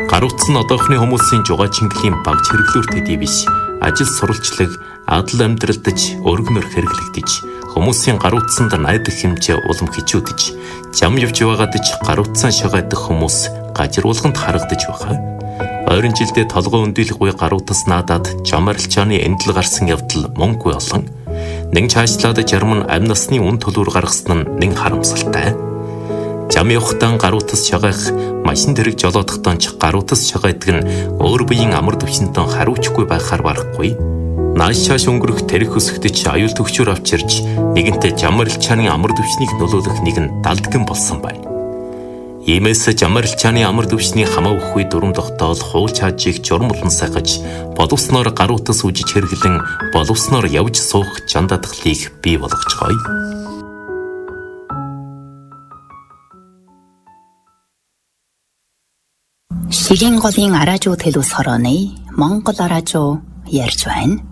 Гаруутсан одоохны хүмүүсийн жугаа чингэлийн баг чиргэлүүр төдий биш. Ажил сурвалжлаг, адал амьдралдаж, өргөнөр хэрэглэгдэж, хүмүүсийн гаруутсанд найдах хэмжээ улам хичүүдэж, зам явж байгаадж гаруутсан шагаадах хүмүүс гажруулганд харагдаж байгаа. Ойрын жилдээ толгой өндөлөх буй гаруутас наадаад жам арилжааны эндэл гарсан явдал мөнгөгүй болон нэг чаашлаад жарман амь насны үн төлөөр гаргасан нь нэг харамсалтай. Зам явахтаа гаруутас шагаах, машин тэрэг жолоодохтаа ч гаруутас шагаадаг нь өөр биеийн амар төвшөнтөө хариуцгүй байхаар барахгүй. Нааш чааш өнгөрөх тэрэг өсгдөж аюул төгчөөр авчирч нэгэнтээ зам арилжааны амар төвшнийг нөлөөлөх нэгэн далдгэн болсон байна. Иймээс зам арилжааны амар төвшний хамаа өгөхгүй дүрм тогтоол хууль чаажийг журам болон сахиж боловсноор гаруутас үжиж хэрэглэн боловсноор явж суух жандадгалыг бий болгоцгоё. Шигийн голын араажуу төлөс хорооны Монгол араажуу ярьж байна.